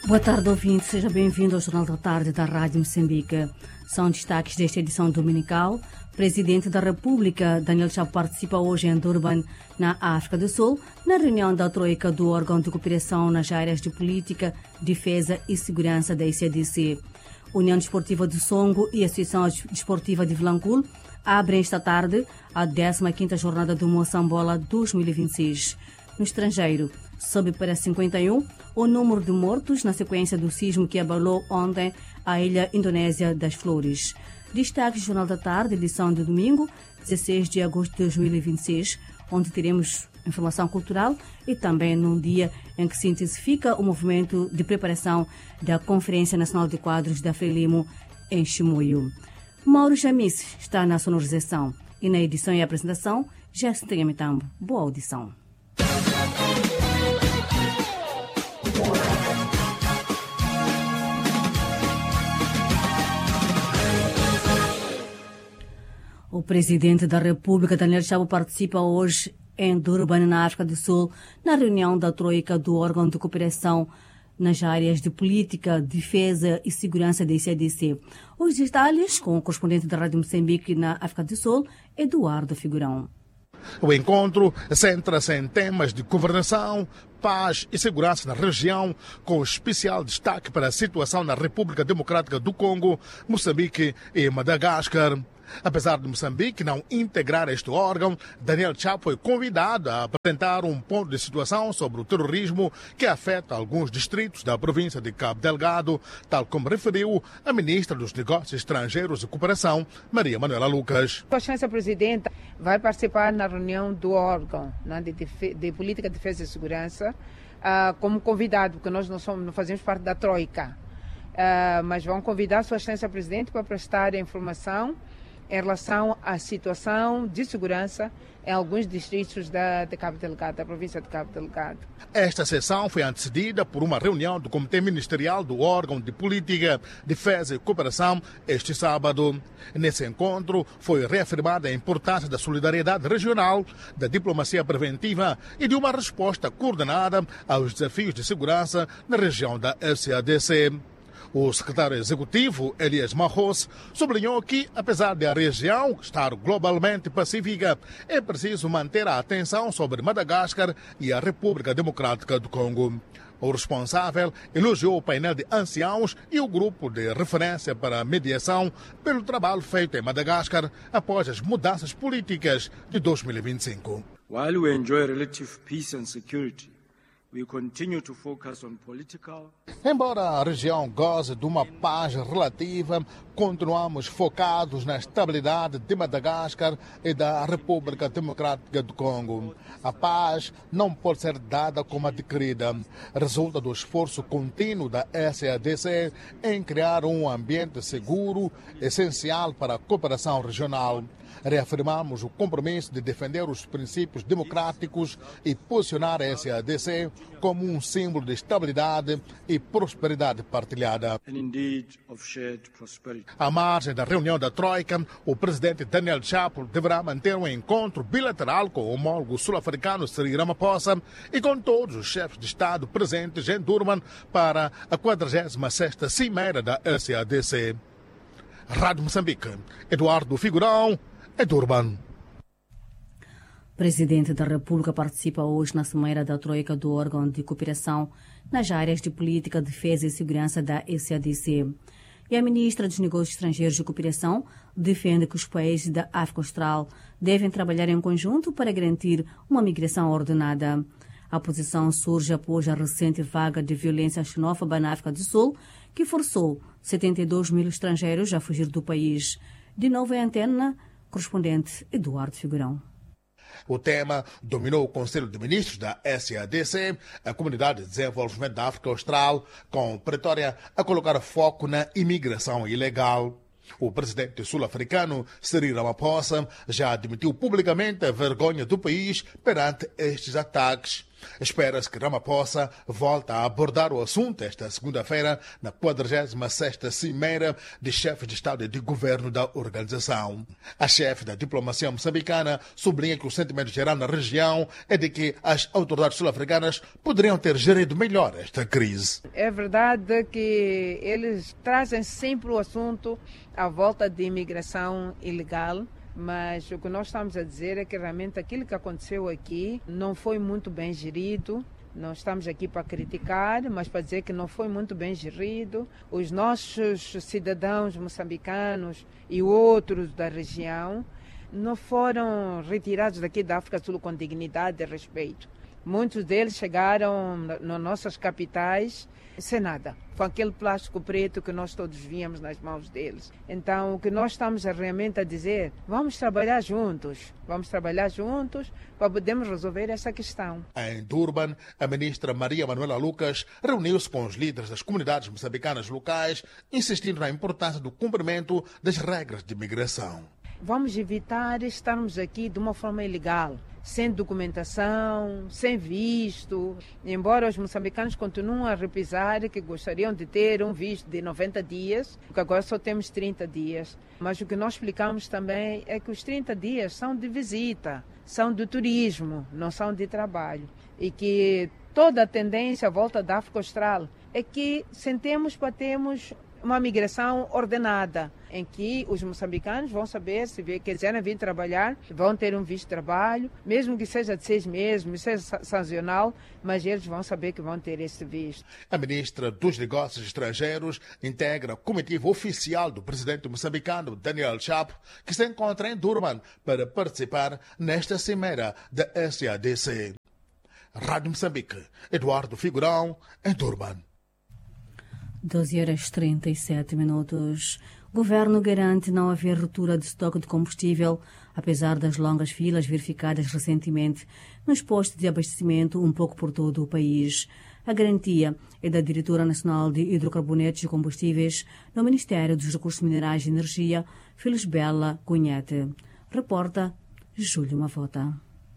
Boa tarde, ouvinte. Seja bem-vindo ao Jornal da Tarde da Rádio Moçambique. São destaques desta edição dominical. Presidente da República, Daniel Chapo, participa hoje em Durban, na África do Sul, na reunião da Troika do órgão de cooperação nas áreas de política, defesa e segurança da ICDC. União Desportiva do Songo e a Associação Desportiva de Vilanculo abrem esta tarde a 15ª jornada do Moçambola 2026. No estrangeiro, sobe para 51 o número de mortos na sequência do sismo que abalou ontem a ilha indonésia das Flores. Destaque Jornal da Tarde, edição de domingo, 16 de agosto de 2026, onde teremos informação cultural e também num dia em que se intensifica o movimento de preparação da Conferência Nacional de Quadros da Frelimo em Chimoio. Mauro Jamis está na sonorização e na edição e apresentação, Jéssica Mitambo. Boa audição. O presidente da República, Daniel Chapo, participa hoje em Durban, na África do Sul, na reunião da Troika do órgão de cooperação nas áreas de política, defesa e segurança da ICDC. Os detalhes com o correspondente da Rádio Moçambique na África do Sul, Eduardo Figurão. O encontro centra-se em temas de governação, paz e segurança na região, com especial destaque para a situação na República Democrática do Congo, Moçambique e Madagascar. Apesar de Moçambique não integrar este órgão, Daniel Chapo foi convidado a apresentar um ponto de situação sobre o terrorismo que afeta alguns distritos da província de Cabo Delgado, tal como referiu a ministra dos Negócios Estrangeiros e Cooperação, Maria Manuela Lucas. A Excelência Presidenta vai participar na reunião do órgão de Política, Defesa e Segurança como convidado, porque nós não fazemos parte da Troika, mas vão convidar a Sua Excelência Presidente para prestar informação em relação à situação de segurança em alguns distritos de Cabo Delgado, da província de Cabo Delgado. Esta sessão foi antecedida por uma reunião do Comitê Ministerial do órgão de Política, Defesa e Cooperação este sábado. Nesse encontro foi reafirmada a importância da solidariedade regional, da diplomacia preventiva e de uma resposta coordenada aos desafios de segurança na região da SADC. O secretário executivo, Elias Marros, sublinhou que, apesar de a região estar globalmente pacífica, é preciso manter a atenção sobre Madagascar e a República Democrática do Congo. O responsável elogiou o painel de anciãos e o grupo de referência para a mediação pelo trabalho feito em Madagascar após as mudanças políticas de 2025. While we enjoy relative peace and security, we continue to focus on political. Embora a região goze de uma paz relativa, continuamos focados na estabilidade de Madagascar e da República Democrática do Congo. A paz não pode ser dada como adquirida. Resulta do esforço contínuo da SADC em criar um ambiente seguro, essencial para a cooperação regional. Reafirmamos o compromisso de defender os princípios democráticos e posicionar a SADC como um símbolo de estabilidade e prosperidade partilhada. À margem da reunião da Troika, o presidente Daniel Chapo deverá manter um encontro bilateral com o homólogo sul-africano Cyril Ramaphosa e com todos os chefes de Estado presentes em Durban para a 46ª Cimeira da SADC. Rádio Moçambique, Eduardo Figurão, Durban. Presidente da República participa hoje na Cimeira da Troika do órgão de cooperação nas áreas de política, defesa e segurança da SADC. E a ministra dos Negócios Estrangeiros e Cooperação defende que os países da África Austral devem trabalhar em conjunto para garantir uma migração ordenada. A posição surge após a recente vaga de violência xenófoba na África do Sul, que forçou 72 mil estrangeiros a fugir do país. De novo em antena, correspondente Eduardo Figurão. O tema dominou o Conselho de Ministros da SADC, a Comunidade de Desenvolvimento da África Austral, com Pretória a colocar foco na imigração ilegal. O presidente sul-africano Cyril Ramaphosa já admitiu publicamente a vergonha do país perante estes ataques. Espera-se que Ramaphosa volte a abordar o assunto esta segunda-feira na 46ª Cimeira de Chefes de Estado e de Governo da organização. A chefe da diplomacia moçambicana sublinha que o sentimento geral na região é de que as autoridades sul-africanas poderiam ter gerido melhor esta crise. É verdade que eles trazem sempre o assunto à volta de imigração ilegal, mas o que nós estamos a dizer é que realmente aquilo que aconteceu aqui não foi muito bem gerido. Não estamos aqui para criticar, mas para dizer que não foi muito bem gerido. Os nossos cidadãos moçambicanos e outros da região não foram retirados daqui da África do Sul com dignidade e respeito. Muitos deles chegaram nas nossas capitais sem nada, com aquele plástico preto que nós todos víamos nas mãos deles. Então, o que nós estamos realmente a dizer, vamos trabalhar juntos para podermos resolver essa questão. Em Durban, a ministra Maria Manuela Lucas reuniu-se com os líderes das comunidades moçambicanas locais, insistindo na importância do cumprimento das regras de imigração. Vamos evitar estarmos aqui de uma forma ilegal, sem documentação, sem visto. Embora os moçambicanos continuem a repisar que gostariam de ter um visto de 90 dias, porque agora só temos 30 dias. Mas o que nós explicamos também é que os 30 dias são de visita, são de turismo, não são de trabalho. E que toda a tendência à volta da África Austral é que sentemos para termos uma migração ordenada, em que os moçambicanos vão saber, se quiserem vir trabalhar, vão ter um visto de trabalho, mesmo que seja de 6 meses, mesmo que seja sazonal, mas eles vão saber que vão ter esse visto. A ministra dos Negócios Estrangeiros integra a comitiva oficial do presidente moçambicano Daniel Chapo, que se encontra em Durban para participar nesta cimeira da SADC. Rádio Moçambique, Eduardo Figurão, em Durban. 12h37. O governo garante não haver ruptura de estoque de combustível, apesar das longas filas verificadas recentemente nos postos de abastecimento um pouco por todo o país. A garantia é da Diretora Nacional de Hidrocarbonetos e Combustíveis no Ministério dos Recursos Minerais e Energia, Felisbela Cunhete. Reporta Júlio Mavota.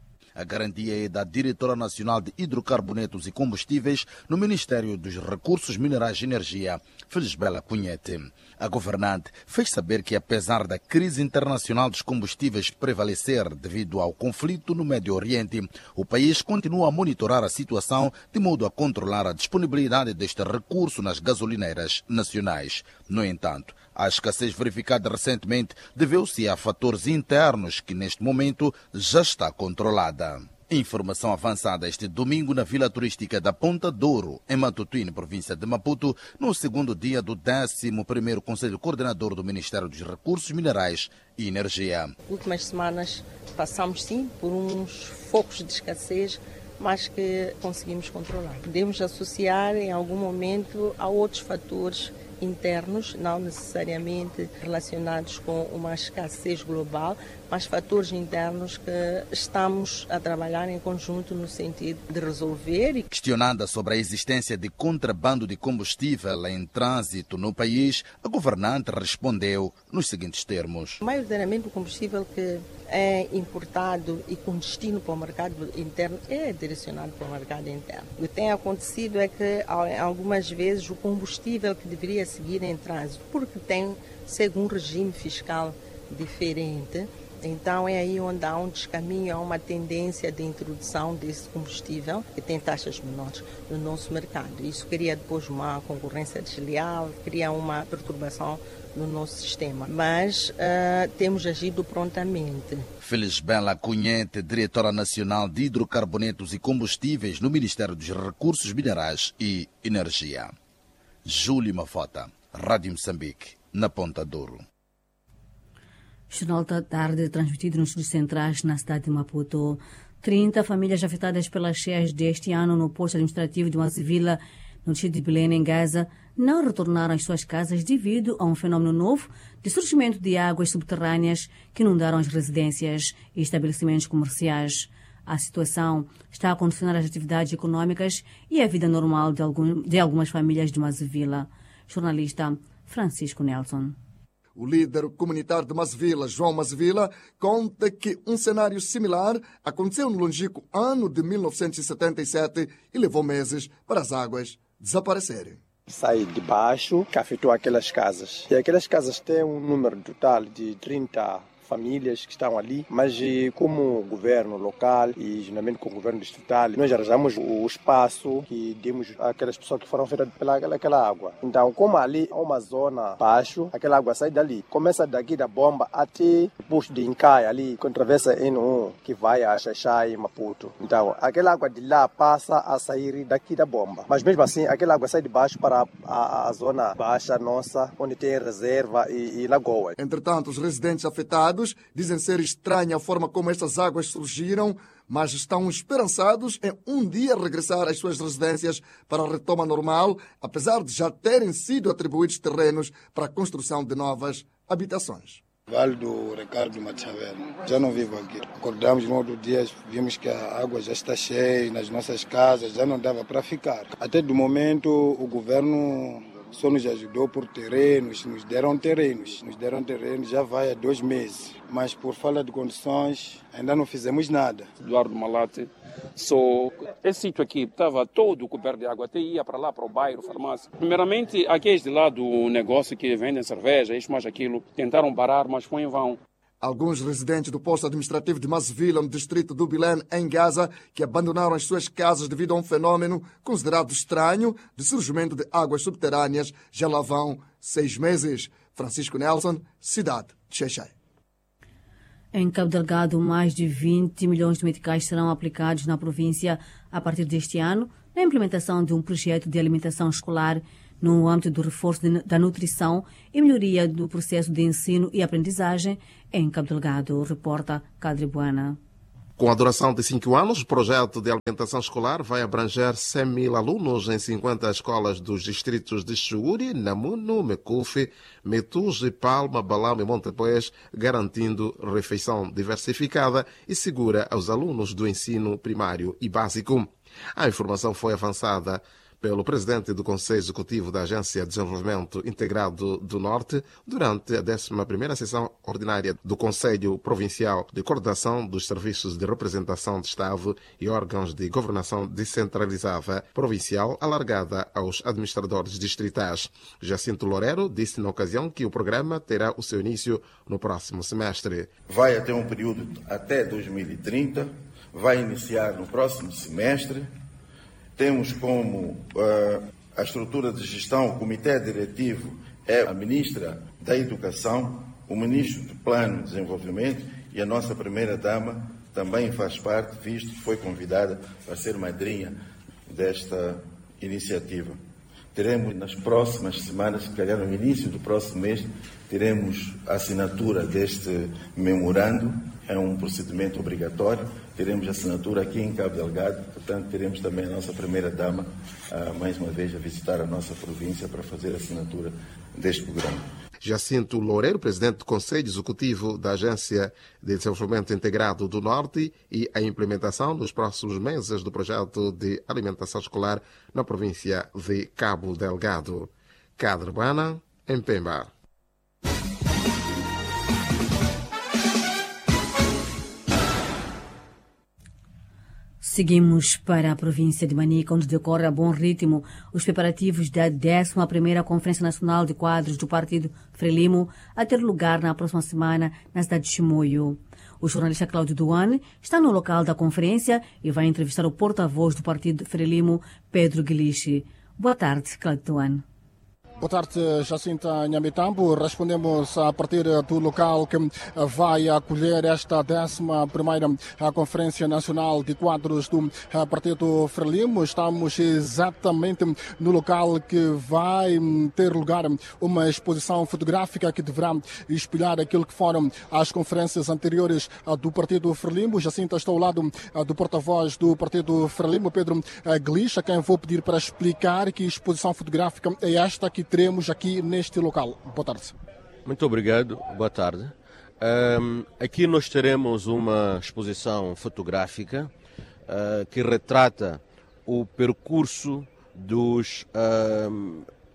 A garantia é da Diretora Nacional de Hidrocarbonetos e Combustíveis no Ministério dos Recursos Minerais e Energia, Felisbela Cunhete. A governante fez saber que, apesar da crise internacional dos combustíveis prevalecer devido ao conflito no Médio Oriente, o país continua a monitorar a situação de modo a controlar a disponibilidade deste recurso nas gasolineiras nacionais. No entanto, a escassez verificada recentemente deveu-se a fatores internos que, neste momento, já está controlada. Informação avançada este domingo na vila turística da Ponta Douro, em Matutuíne, província de Maputo, no segundo dia do 11º Conselho Coordenador do Ministério dos Recursos Minerais e Energia. Últimas semanas passamos sim por uns focos de escassez, mas que conseguimos controlar. Podemos associar em algum momento a outros fatores internos, não necessariamente relacionados com uma escassez global, mas fatores internos que estamos a trabalhar em conjunto no sentido de resolver. Questionada sobre a existência de contrabando de combustível em trânsito no país, a governante respondeu nos seguintes termos. Maioritariamente o combustível que é importado e com destino para o mercado interno é direcionado para o mercado interno. O que tem acontecido é que algumas vezes o combustível que deveria seguir em trânsito, porque tem segundo um regime fiscal diferente, então é aí onde há um descaminho, há uma tendência de introdução desse combustível que tem taxas menores no nosso mercado. Isso cria depois uma concorrência desleal, cria uma perturbação no nosso sistema, mas temos agido prontamente. Felisbela Cunhete, Diretora Nacional de Hidrocarbonetos e Combustíveis no Ministério dos Recursos Minerais e Energia. Júlio Mafota, Rádio Moçambique, na Ponta Douro. Jornal da Tarde, transmitido nos estúdios centrais na cidade de Maputo. 30 famílias afetadas pelas cheias deste ano no posto administrativo de Mazivila, no distrito de Belém, em Gaza, não retornaram às suas casas devido a um fenômeno novo de surgimento de águas subterrâneas que inundaram as residências e estabelecimentos comerciais. A situação está a condicionar as atividades econômicas e a vida normal de algumas famílias de Mazivila. Jornalista Francisco Nelson. O líder comunitário de Mazevila, João Mazevila, conta que um cenário similar aconteceu no longínquo ano de 1977 e levou meses para as águas desaparecerem. Sai de baixo, que afetou aquelas casas. E aquelas casas têm um número total de 30 famílias que estão ali, mas como o governo local e juntamente com o governo distrital, nós arranjamos o espaço que demos àquelas pessoas que foram afetadas pelaquela água. Então, como ali há uma zona baixo, aquela água sai dali. Começa daqui da bomba até o posto de Incai, ali, com travessa N1, que vai a Xaixai e Maputo. Então, aquela água de lá passa a sair daqui da bomba. Mas mesmo assim, aquela água sai de baixo para a zona baixa nossa, onde tem reserva e lagoa. Entretanto, os residentes afetados dizem ser estranha a forma como estas águas surgiram, mas estão esperançados em um dia regressar às suas residências para a retoma normal, apesar de já terem sido atribuídos terrenos para a construção de novas habitações. Vale do Ricardo Machavel. Já não vivo aqui. Acordamos no outro dia, vimos que a água já está cheia nas nossas casas, já não dava para ficar. Até do momento o governo só nos ajudou por terrenos, nos deram terrenos, já vai há 2 meses. Mas por falta de condições, ainda não fizemos nada. Eduardo Malate, esse sítio aqui estava todo coberto de água, até ia para lá, para o bairro, farmácia. Primeiramente, aqueles de lá do negócio que vendem cerveja, isso mais aquilo, tentaram parar, mas foi em vão. Alguns residentes do posto administrativo de Mazevila, no distrito do Bilén, em Gaza, que abandonaram as suas casas devido a um fenômeno considerado estranho de surgimento de águas subterrâneas, já lá vão 6 meses. Francisco Nelson, cidade de Xaixai. Em Cabo Delgado, mais de 20 milhões de meticais serão aplicados na província a partir deste ano, na implementação de um projeto de alimentação escolar no âmbito do reforço da nutrição e melhoria do processo de ensino e aprendizagem em Cabo Delgado, reporta Cadre Buana. Com a duração de 5 anos, o projeto de alimentação escolar vai abranger 100 mil alunos em 50 escolas dos distritos de Xuri, Namuno, Mecufe, Metuge, Palma, Balão e Montepuez, garantindo refeição diversificada e segura aos alunos do ensino primário e básico. A informação foi avançada pelo presidente do Conselho Executivo da Agência de Desenvolvimento Integrado do Norte durante a 11ª sessão ordinária do Conselho Provincial de Coordenação dos Serviços de Representação de Estado e órgãos de governação descentralizada provincial alargada aos administradores distritais. Jacinto Loureiro disse na ocasião que o programa terá o seu início no próximo semestre. Vai até um período até 2030, vai iniciar no próximo semestre. Temos como a estrutura de gestão, o comitê diretivo é a ministra da Educação, o ministro do Plano de Desenvolvimento e a nossa primeira-dama também faz parte, visto que foi convidada para ser madrinha desta iniciativa. Teremos nas próximas semanas, se calhar no início do próximo mês, teremos a assinatura deste memorando. É um procedimento obrigatório. Teremos a assinatura aqui em Cabo Delgado, portanto, teremos também a nossa primeira-dama, mais uma vez, a visitar a nossa província para fazer a assinatura deste programa. Jacinto Loureiro, presidente do Conselho Executivo da Agência de Desenvolvimento Integrado do Norte, e a implementação nos próximos meses do projeto de alimentação escolar na província de Cabo Delgado. Cadre Buana, em Pemba. Seguimos para a província de Manica, onde decorre a bom ritmo os preparativos da 11ª Conferência Nacional de Quadros do Partido Frelimo, a ter lugar na próxima semana na cidade de Chimoio. O jornalista Cláudio Duane está no local da conferência e vai entrevistar o porta-voz do Partido Frelimo, Pedro Guilichi. Boa tarde, Cláudio Duane. Boa tarde, Jacinta Nhamitambo. Respondemos a partir do local que vai acolher esta 11ª Conferência Nacional de Quadros do Partido Frelimo. Estamos exatamente no local que vai ter lugar uma exposição fotográfica que deverá espelhar aquilo que foram as conferências anteriores do Partido Frelimo. Jacinta, estou ao lado do porta-voz do Partido Frelimo, Pedro Guilichi, a quem vou pedir para explicar que exposição fotográfica é esta que teremos aqui neste local. Boa tarde. Muito obrigado. Boa tarde. Aqui nós teremos uma exposição fotográfica que retrata o percurso dos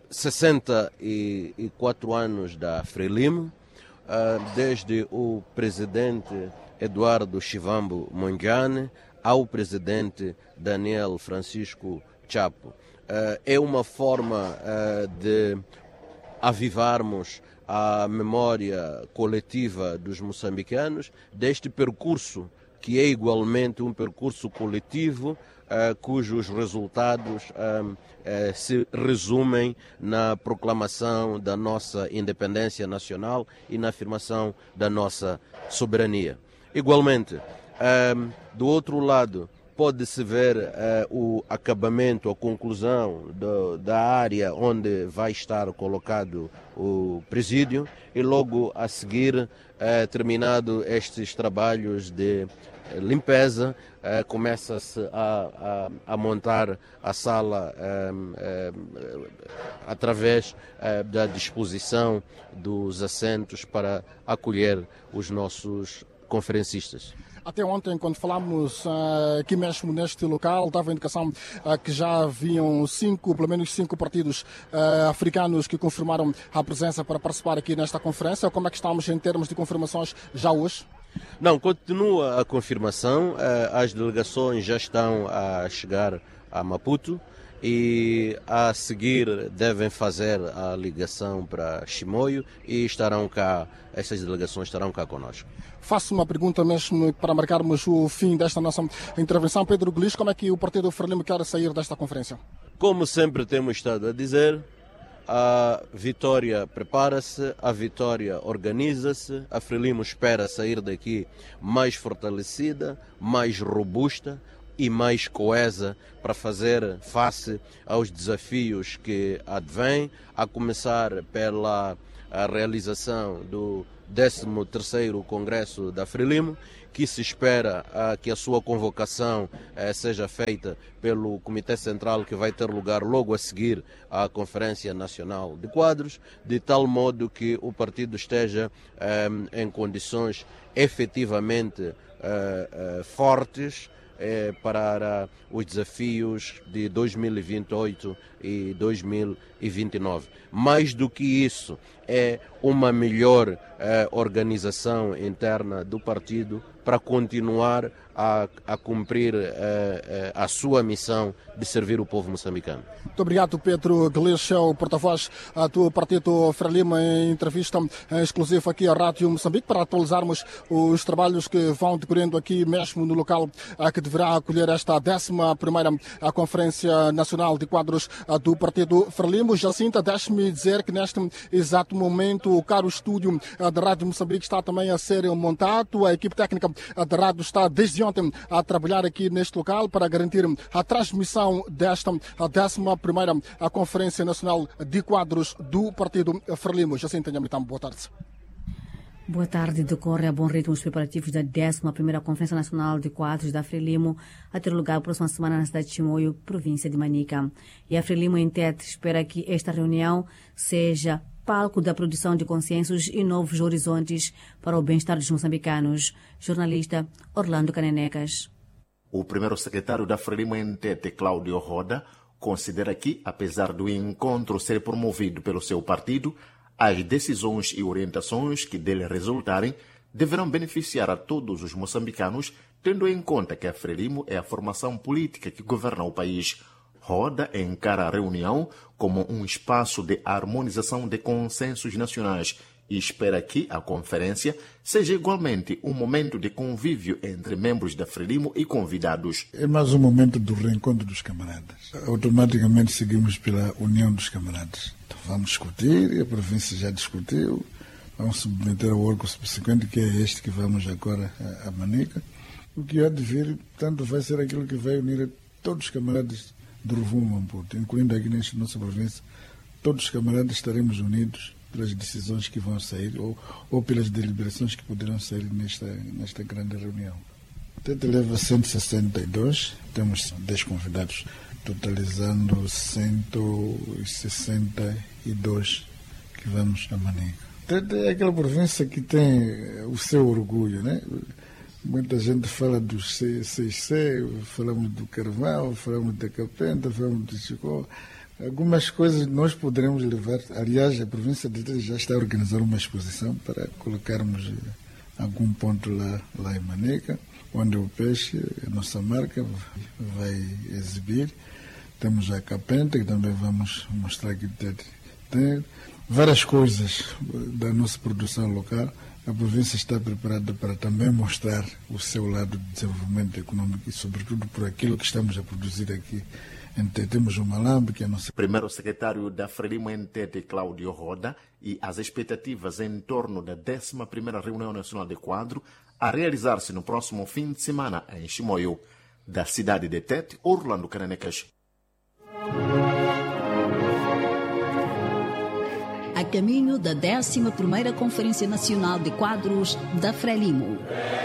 64 anos da Frelimo, desde o presidente Eduardo Chivambo Mondlane ao presidente Daniel Francisco Chapo. É uma forma de avivarmos a memória coletiva dos moçambicanos deste percurso, que é igualmente um percurso coletivo, cujos resultados se resumem na proclamação da nossa independência nacional e na afirmação da nossa soberania. Igualmente, do outro lado, pode-se ver o acabamento, a conclusão da área onde vai estar colocado o presídio e logo a seguir, terminado estes trabalhos de limpeza, começa-se a montar a sala através da disposição dos assentos para acolher os nossos conferencistas. Até ontem, quando falámos aqui mesmo neste local, dava a indicação que já haviam pelo menos cinco partidos africanos que confirmaram a presença para participar aqui nesta conferência. Como é que estamos em termos de confirmações já hoje? Não, continua a confirmação. As delegações já estão a chegar a Maputo e a seguir devem fazer a ligação para Chimoio e essas delegações estarão cá conosco. Faço uma pergunta mesmo para marcarmos o fim desta nossa intervenção. Pedro Gulis, como é que o Partido Frelimo quer sair desta conferência? Como sempre temos estado a dizer, a vitória prepara-se, a vitória organiza-se, a Frelimo espera sair daqui mais fortalecida, mais robusta e mais coesa para fazer face aos desafios que advêm, a começar pela realização do 13º Congresso da Frelimo, que se espera que a sua convocação seja feita pelo Comitê Central, que vai ter lugar logo a seguir à Conferência Nacional de Quadros, de tal modo que o partido esteja em condições efetivamente fortes para os desafios de 2028 e 2029. Mais do que isso, é uma melhor organização interna do partido para continuar a cumprir a sua missão de servir o povo moçambicano. Muito obrigado, Pedro Gulis, o porta-voz do Partido Frelimo, em entrevista exclusiva aqui à Rádio Moçambique, para atualizarmos os trabalhos que vão decorrendo aqui mesmo no local que deverá acolher esta 11ª Conferência Nacional de Quadros do Partido Frelimo. Jacinta, deixe-me dizer que neste exato momento o caro estúdio da Rádio Moçambique está também a ser montado. A equipe técnica da rádio está desde ontem a trabalhar aqui neste local para garantir a transmissão desta 11ª Conferência Nacional de Quadros do Partido Frelimo. Jacinta Nhamitam, boa tarde. Boa tarde. Decorre a bom ritmo os preparativos da 11ª Conferência Nacional de Quadros da Frelimo a ter lugar a próxima semana na cidade de Chimoio, província de Manica. E a Frelimo em Tete espera que esta reunião seja palco da produção de consensos e novos horizontes para o bem-estar dos moçambicanos. Jornalista Orlando Canenecas. O primeiro secretário da Frelimo em Tete, Cláudio Roda, considera que, apesar do encontro ser promovido pelo seu partido, as decisões e orientações que dele resultarem deverão beneficiar a todos os moçambicanos, tendo em conta que a Frelimo é a formação política que governa o país. Roda encara a reunião como um espaço de harmonização de consensos nacionais e espera que a conferência seja igualmente um momento de convívio entre membros da Frelimo e convidados. É mais um momento do reencontro dos camaradas. Automaticamente seguimos pela união dos camaradas. Então vamos discutir, a província já discutiu, vamos submeter ao órgão subsequente, que é este que vamos agora a Manica. O que há de vir, portanto, vai ser aquilo que vai unir todos os camaradas do Rovuma Maputo, incluindo aqui nesta nossa província. Todos os camaradas estaremos unidos pelas decisões que vão sair ou pelas deliberações que poderão sair nesta grande reunião. Tete leva 162, temos 10 convidados, totalizando 162 que vamos a Manica. Tete é aquela província que tem o seu orgulho, né? Muita gente fala do CIC, falamos do carvão, falamos da capenta, falamos do chicó. Algumas coisas nós poderemos levar. Aliás, a província de Tete já está a organizar uma exposição para colocarmos algum ponto lá em Manica, onde o peixe, a nossa marca, vai exibir. Temos a capenta, que também vamos mostrar aqui. Tem várias coisas da nossa produção local. A província está preparada para também mostrar o seu lado de desenvolvimento econômico e, sobretudo, por aquilo que estamos a produzir aqui. Temos o Malambe, que é a nossa... Primeiro secretário da Frelimo em Tete, Cláudio Roda, e as expectativas em torno da 11ª Reunião Nacional de Quadro a realizar-se no próximo fim de semana em Chimoio. Da cidade de Tete, Orlando Cananecas. A caminho da 11ª Conferência Nacional de Quadros da Frelimo.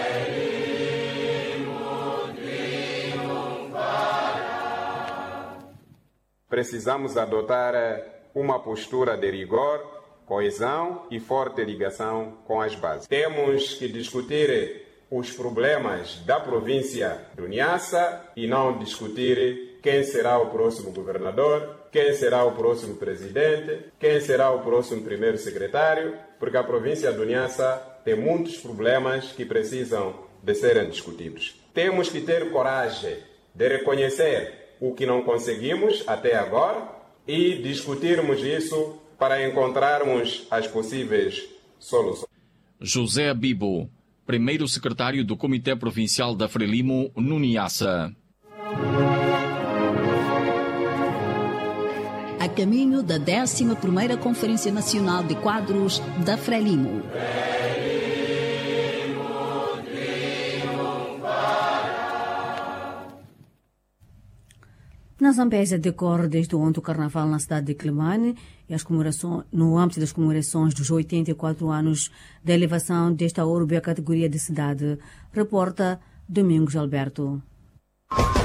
Precisamos adotar uma postura de rigor, coesão e forte ligação com as bases. Temos que discutir os problemas da província do Niassa e não discutir quem será o próximo governador, quem será o próximo presidente, quem será o próximo primeiro secretário, porque a província do Niassa tem muitos problemas que precisam de serem discutidos. Temos que ter coragem de reconhecer o que não conseguimos até agora e discutirmos isso para encontrarmos as possíveis soluções. José Bibo, primeiro secretário do Comitê Provincial da Frelimo, no Niassa. A caminho da 11ª Conferência Nacional de Quadros da Frelimo. Na Zambésia decorre desde ontem o Carnaval na cidade de Climane e no âmbito das comemorações dos 84 anos da elevação desta urbe à categoria de cidade. Reporta Domingos Alberto.